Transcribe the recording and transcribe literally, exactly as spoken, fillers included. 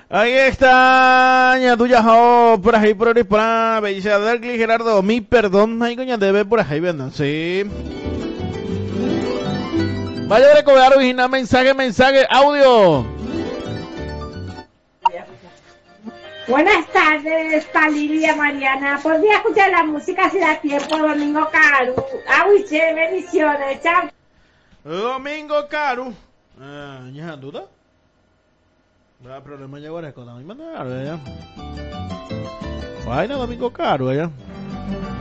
Ahí está, ña tuya, oh, por ahí, por ahí, por ahí, belleza del clic, Gerardo, mi perdón, ahí coña debe por ahí, vendan, sí. Vaya a recordar original, mensaje, mensaje, audio. Buenas tardes, Palilia Mariana. ¿Podría escuchar la música si da tiempo, Domingo Caru? Aguiche, bendiciones, chao. Domingo Caru. Ah, ña duda. No hay problema ya ahora con la misma tarde, ya. Vaina Domingo Caru, ya.